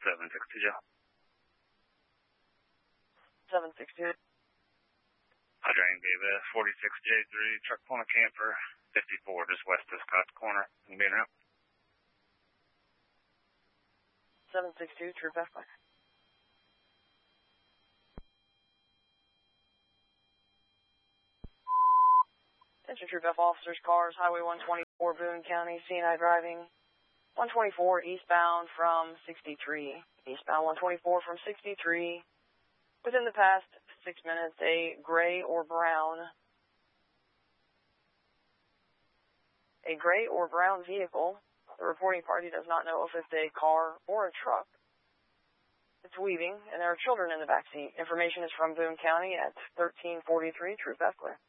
762. 762. Hydrant David, 46J3, truck pulling a camper, 54, just west of Scott's Corner. Being out. 762, Troop F. Attention Troop F officers, cars, Highway 124, Boone County, CNI driving. 124 eastbound from 63. Eastbound 124 from 63. Within the past 6 minutes, a gray or brown vehicle. The reporting party does not know if it's a car or a truck. It's weaving, and there are children in the backseat. Information is from Boone County at 1343, Troop F. Clear.